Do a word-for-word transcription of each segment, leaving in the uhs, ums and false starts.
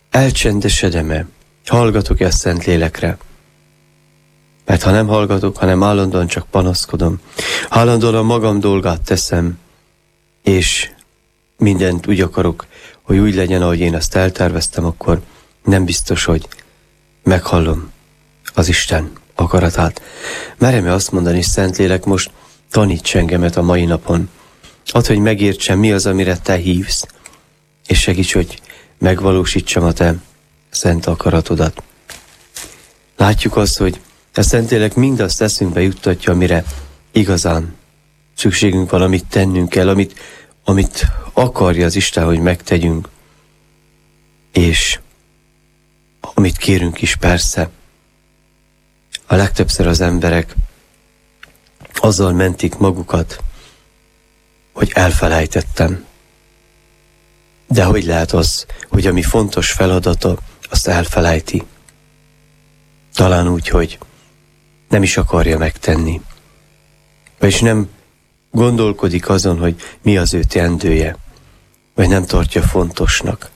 elcsendesedem-e, hallgatok-e a Szentlélekre? Mert ha nem hallgatok, hanem állandóan csak panaszkodom, állandóan a magam dolgát teszem, és mindent úgy akarok, hogy úgy legyen, ahogy én azt elterveztem, akkor nem biztos, hogy meghallom az Isten akaratát. Merem-e azt mondani, Szentlélek, most taníts engemet a mai napon. Add, hogy megértsem, mi az, amire te hívsz, és segíts, hogy megvalósítsam a te szent akaratodat. Látjuk azt, hogy a Szentlélek mindazt eszünkbe juttatja, amire igazán szükségünk van, amit tennünk kell, amit, amit akarja az Isten, hogy megtegyünk, és amit kérünk is, persze. A legtöbbször az emberek azzal mentik magukat, hogy elfelejtettem. De hogy lehet az, hogy ami fontos feladata, azt elfelejti? Talán úgy, hogy nem is akarja megtenni. Vagyis nem gondolkodik azon, hogy mi az ő teendője, vagy nem tartja fontosnak.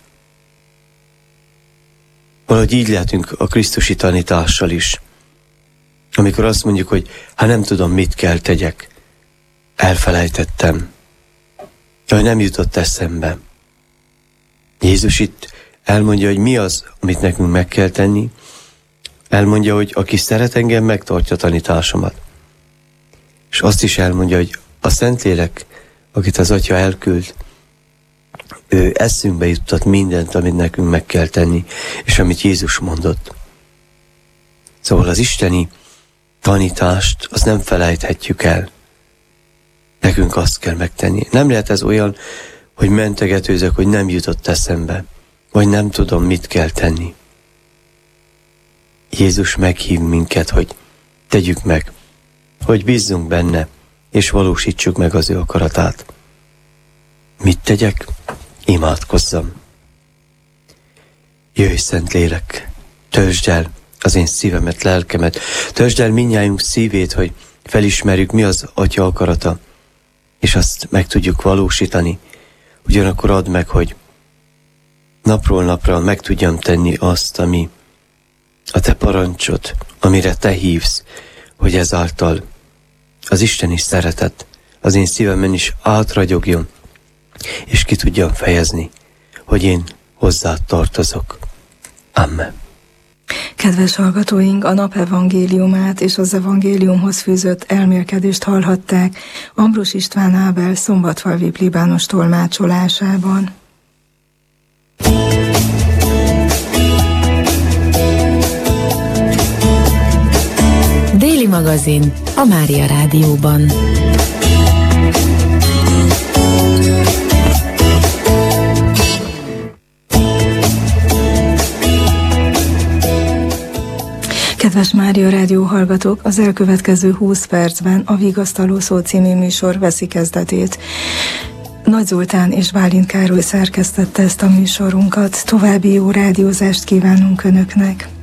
Valahogy így lehetünk a krisztusi tanítással is. Amikor azt mondjuk, hogy hát nem tudom, mit kell tegyek, elfelejtettem, vagy nem jutott eszembe. Jézus itt elmondja, hogy mi az, amit nekünk meg kell tenni. Elmondja, hogy aki szeret engem, megtartja tanításomat. És azt is elmondja, hogy a Szentlélek, akit az Atya elküld, ő eszünkbe juttat mindent, amit nekünk meg kell tenni, és amit Jézus mondott. Szóval az isteni tanítást, azt nem felejthetjük el. Nekünk azt kell megtenni. Nem lehet ez olyan, hogy mentegetőzök, hogy nem jutott eszembe, vagy nem tudom, mit kell tenni. Jézus meghív minket, hogy tegyük meg, hogy bízzunk benne, és valósítsuk meg az ő akaratát. Mit tegyek? Imádkozzam. Jöjj, Szentlélek, töltsd el az én szívemet, lelkemet, töltsd el mindnyájunk szívét, hogy felismerjük, mi az Atya akarata, és azt meg tudjuk valósítani. Ugyanakkor add meg, hogy napról napra meg tudjam tenni azt, ami a te parancsod, amire te hívsz, hogy ezáltal az isteni szeretet az én szívemen is átragyogjon, és ki tudjam fejezni, hogy én hozzád tartozok. Amen. Kedves hallgatóink, a nap evangéliumát és az evangéliumhoz fűzött elmélkedést hallhatták Ambrus István Ábel szombatfalvi plébános tolmácsolásában. Déli magazin a Mária Rádióban. Kedves Mária Rádió hallgatók, az elkövetkező húsz percben a Vigasztaló Szó című műsor veszi kezdetét. Nagy Zoltán és Bálint Károly szerkesztette ezt a műsorunkat. További jó rádiózást kívánunk Önöknek.